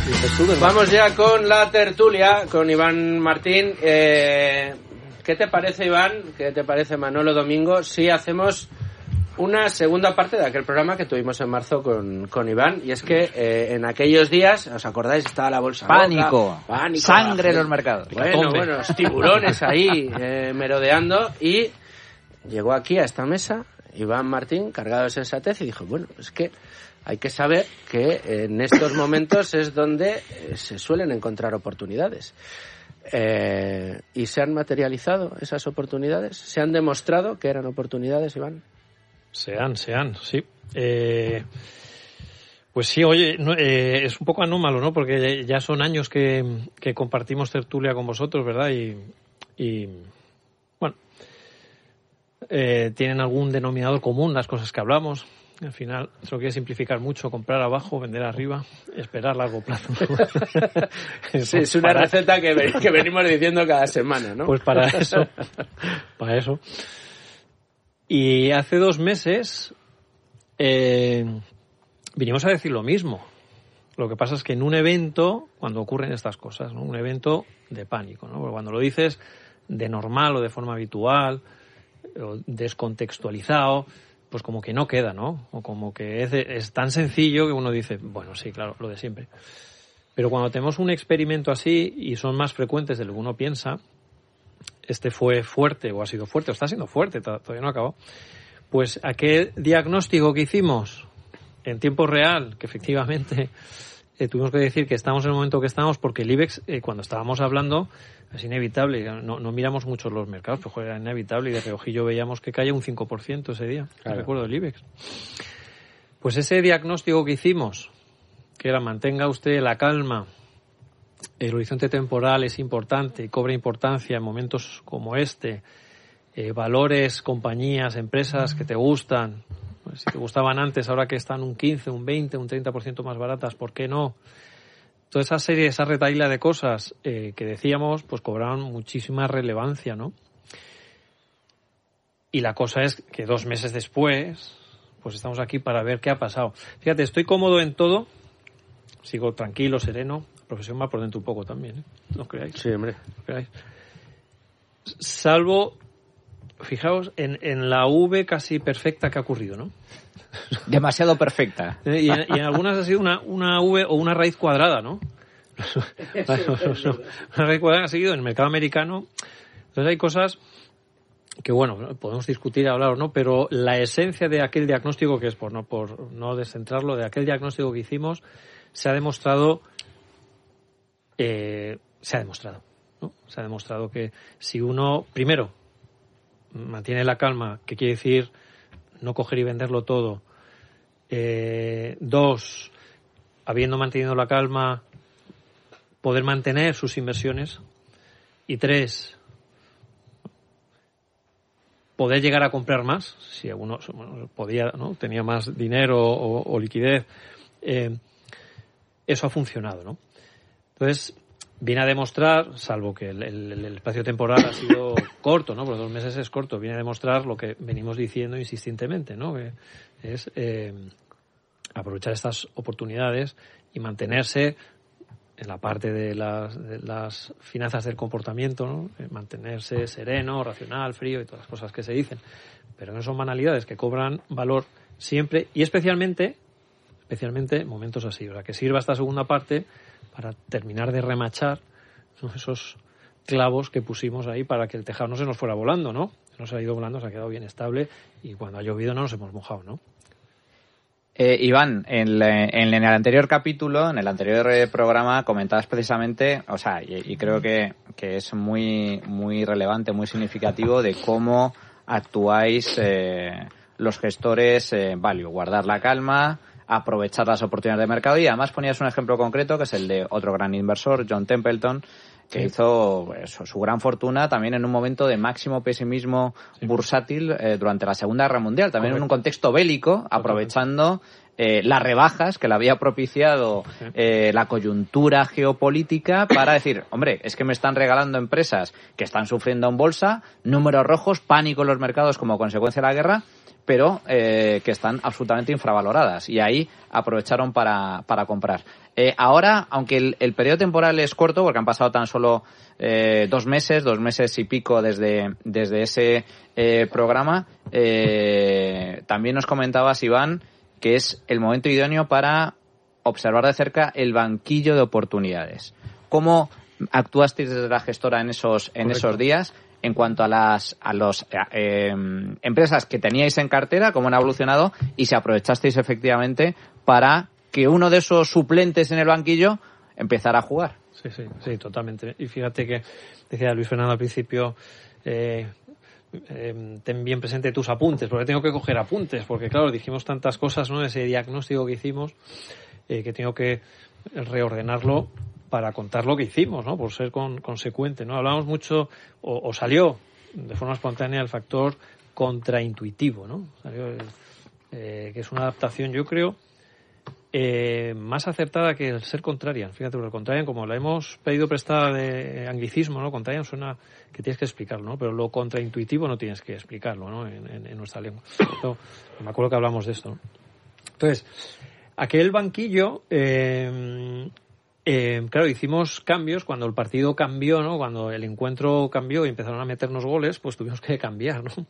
Vamos ya con la tertulia, con Iván Martín. ¿Qué te parece, Iván? ¿Qué te parece, Manolo Domingo? Si hacemos una segunda parte de aquel programa que tuvimos en marzo con Iván, y es que en aquellos días, ¿os acordáis? Estaba la bolsa pánico, sangre en los mercados, bueno, los tiburones ahí merodeando, y llegó aquí a esta mesa Iván Martín cargado de sensatez y dijo, bueno, es que hay que saber que en estos momentos es donde se suelen encontrar oportunidades. ¿Y se han materializado esas oportunidades? ¿Se han demostrado que eran oportunidades, Iván? Se han, sí. Pues sí, oye, es un poco anómalo, ¿no? Porque ya son años que compartimos tertulia con vosotros, ¿verdad? Y bueno, tienen algún denominador común las cosas que hablamos. Al final, se lo quiere simplificar mucho, comprar abajo, vender arriba, esperar largo plazo. Sí, es una receta que venimos diciendo cada semana, ¿no? Pues para eso. Y hace 2 meses vinimos a decir lo mismo. Lo que pasa es que en un evento, cuando ocurren estas cosas, ¿no? Un evento de pánico, ¿no? Porque cuando lo dices de normal o de forma habitual, o descontextualizado, pues como que no queda, ¿no? O como que es tan sencillo que uno dice, bueno, sí, claro, lo de siempre. Pero cuando tenemos un experimento así y son más frecuentes de lo que uno piensa, este fue fuerte o ha sido fuerte o está siendo fuerte, todavía no ha acabado, pues aquel diagnóstico que hicimos en tiempo real, que efectivamente tuvimos que decir que estamos en el momento que estamos porque el IBEX, cuando estábamos hablando, es inevitable, no miramos mucho los mercados, pero era inevitable y de reojillo veíamos que caía un 5% ese día, claro. Recuerdo el IBEX. Pues ese diagnóstico que hicimos, que era mantenga usted la calma, el horizonte temporal es importante y cobra importancia en momentos como este, valores, compañías, empresas que te gustan, pues si te gustaban antes, ahora que están un 15, un 20, un 30% más baratas, ¿por qué no? Toda esa serie, esa retahíla de cosas que decíamos, pues cobraron muchísima relevancia, ¿no? Y la cosa es que 2 meses después, pues estamos aquí para ver qué ha pasado. Fíjate, estoy cómodo en todo, sigo tranquilo, sereno, la profesión va por dentro un poco también, ¿eh? ¿No creáis? Sí, hombre. ¿No creáis? Salvo, fijaos, en la V casi perfecta que ha ocurrido, ¿no? Demasiado perfecta. Y en algunas ha sido una V o una raíz cuadrada, ¿no? Una raíz cuadrada ha seguido en el mercado americano. Entonces hay cosas que, bueno, podemos discutir, hablar o no, pero la esencia de aquel diagnóstico, que es por no descentrarlo, de aquel diagnóstico que hicimos, se ha demostrado, ¿no? Se ha demostrado que si uno, primero, mantiene la calma, que quiere decir no coger y venderlo todo. 2, habiendo mantenido la calma, poder mantener sus inversiones. Y 3, poder llegar a comprar más, si alguno podía, ¿no? Tenía más dinero o liquidez. Eso ha funcionado, ¿no? Entonces, viene a demostrar, salvo que el espacio temporal ha sido corto, ¿no? Porque 2 meses es corto, viene a demostrar lo que venimos diciendo insistentemente, ¿no? Que es aprovechar estas oportunidades y mantenerse en la parte de las finanzas del comportamiento, ¿no? Mantenerse sereno, racional, frío y todas las cosas que se dicen. Pero no son banalidades que cobran valor siempre y especialmente en momentos así. O sea, que sirva esta segunda parte para terminar de remachar, ¿no? Esos clavos que pusimos ahí para que el tejado no se nos fuera volando, ¿no? No se ha ido volando, se ha quedado bien estable y cuando ha llovido no nos hemos mojado, ¿no? Iván, en el anterior capítulo, en el anterior programa, comentabas precisamente, o sea, y creo que es muy, muy relevante, muy significativo de cómo actuáis los gestores value, guardar la calma, aprovechar las oportunidades de mercado, y además ponías un ejemplo concreto que es el de otro gran inversor, John Templeton, que hizo su gran fortuna también en un momento de máximo pesimismo bursátil durante la Segunda Guerra Mundial, también en un contexto bélico, aprovechando las rebajas que le había propiciado la coyuntura geopolítica para decir, hombre, es que me están regalando empresas que están sufriendo en bolsa, números rojos, pánico en los mercados como consecuencia de la guerra, pero que están absolutamente infravaloradas. Y ahí aprovecharon para comprar. Ahora, aunque el periodo temporal es corto, porque han pasado tan solo 2 meses y pico desde ese programa, también nos comentabas, Iván, que es el momento idóneo para observar de cerca el banquillo de oportunidades. ¿Cómo actuasteis desde la gestora en esos días en cuanto a las empresas que teníais en cartera, cómo han evolucionado y si aprovechasteis efectivamente para que uno de esos suplentes en el banquillo empezara a jugar? Sí, totalmente. Y fíjate que decía Luis Fernando al principio, ten bien presente tus apuntes, porque tengo que coger apuntes, porque claro, dijimos tantas cosas, ¿no? Ese diagnóstico que hicimos, que tengo que reordenarlo para contar lo que hicimos, ¿no? Por ser consecuente, ¿no? Hablamos mucho, o salió de forma espontánea el factor contraintuitivo, ¿no? Salió que es una adaptación, yo creo, más acertada que el ser contrarian. Fíjate, porque el contrarian, como la hemos pedido prestada de anglicismo, ¿no? Contrarian suena que tienes que explicarlo, ¿no? Pero lo contraintuitivo no tienes que explicarlo, ¿no? En nuestra lengua. Esto, me acuerdo que hablamos de esto, ¿no? Entonces, aquel banquillo, claro, hicimos cambios cuando el partido cambió, ¿no? Cuando el encuentro cambió y empezaron a meternos goles, pues tuvimos que cambiar, ¿no?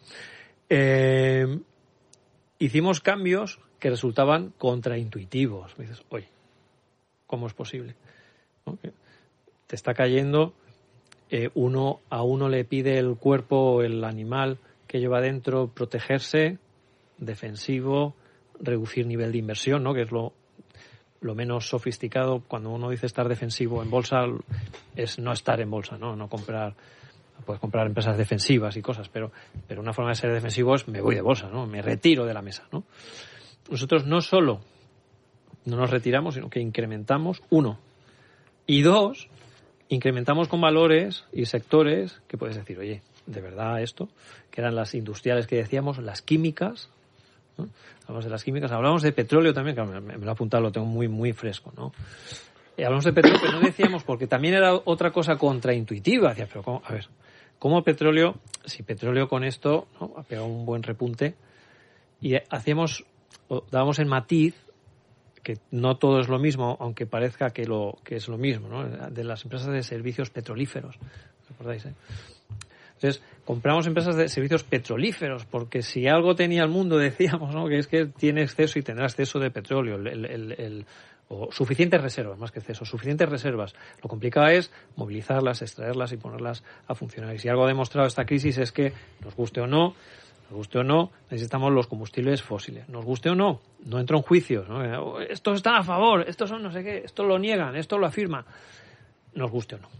Hicimos cambios que resultaban contraintuitivos. Me dices, oye, ¿cómo es posible? ¿No? Que te está cayendo, a uno le pide el cuerpo, el animal que lleva dentro, protegerse, defensivo, reducir nivel de inversión, ¿no? Que es lo menos sofisticado. Cuando uno dice estar defensivo en bolsa, es no estar en bolsa, ¿no? No comprar. Puedes comprar empresas defensivas y cosas, pero una forma de ser defensivo es me voy de bolsa, ¿no? Me retiro de la mesa, ¿no? Nosotros no solo no nos retiramos, sino que incrementamos, 1. Y 2, incrementamos con valores y sectores que puedes decir, oye, de verdad esto, que eran las industriales que decíamos, las químicas, ¿no? Hablamos de las químicas, hablamos de petróleo también, que me lo he apuntado, lo tengo muy, muy fresco, ¿no? Hablamos de petróleo, pero no decíamos, porque también era otra cosa contraintuitiva. Decía, pero ¿cómo? A ver, ¿cómo petróleo? Si petróleo con esto, ¿no? Ha pegado un buen repunte y dábamos el matiz que no todo es lo mismo, aunque parezca que es lo mismo, ¿no? De las empresas de servicios petrolíferos, ¿recordáis? Entonces, compramos empresas de servicios petrolíferos, porque si algo tenía el mundo, decíamos, ¿no? Que es que tiene exceso y tendrá exceso de petróleo, o suficientes reservas, más que exceso, suficientes reservas. Lo complicado es movilizarlas, extraerlas y ponerlas a funcionar. Y si algo ha demostrado esta crisis es que, nos guste o no, necesitamos los combustibles fósiles. Nos guste o no, no entro en juicios, ¿no? Estos están a favor, estos son no sé qué, estos lo niegan, esto lo afirman. Nos guste o no.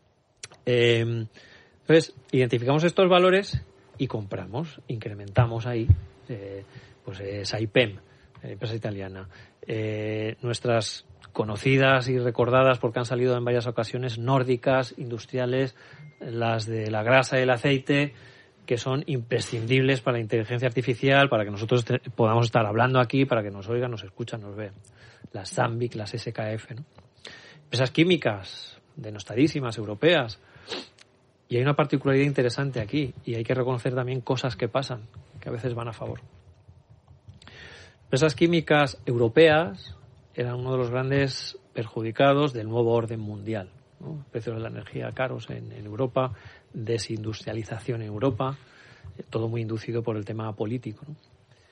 Entonces, identificamos estos valores y compramos, incrementamos ahí, Saipem, empresa italiana. Nuestras conocidas y recordadas, porque han salido en varias ocasiones, nórdicas, industriales, las de la grasa y el aceite, que son imprescindibles para la inteligencia artificial, para que nosotros podamos estar hablando aquí, para que nos oigan, nos escuchan, nos vean. Las Zambic, las SKF, ¿no? Empresas químicas, denostadísimas, europeas. Y hay una particularidad interesante aquí, y hay que reconocer también cosas que pasan, que a veces van a favor. Empresas químicas europeas eran uno de los grandes perjudicados del nuevo orden mundial, ¿no? Precios de la energía caros en Europa, desindustrialización en Europa, todo muy inducido por el tema político, ¿no?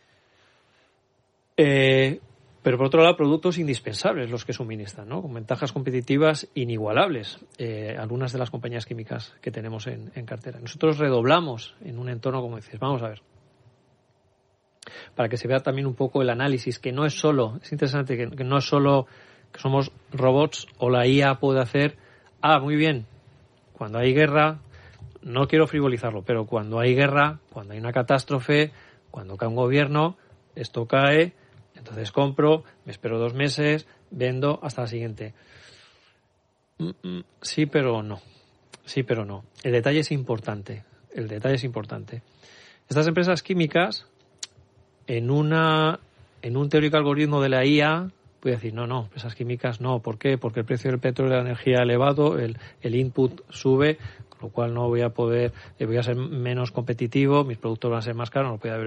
Pero por otro lado, productos indispensables los que suministran, ¿no? Con ventajas competitivas inigualables, algunas de las compañías químicas que tenemos en cartera. Nosotros redoblamos en un entorno, como dices, vamos a ver, para que se vea también un poco el análisis, que no es solo, es interesante que no es solo que somos robots o la IA puede hacer, muy bien, cuando hay guerra, no quiero frivolizarlo, pero cuando hay guerra, cuando hay una catástrofe, cuando cae un gobierno, esto cae, entonces compro, me espero 2 meses, vendo hasta la siguiente. Sí, pero no. El detalle es importante. Estas empresas químicas, en un teórico algoritmo de la IA, puede decir, no, empresas químicas no. ¿Por qué? Porque el precio del petróleo y la energía elevado, el input sube, con lo cual no voy a poder, voy a ser menos competitivo, mis productos van a ser más caros, no puede haber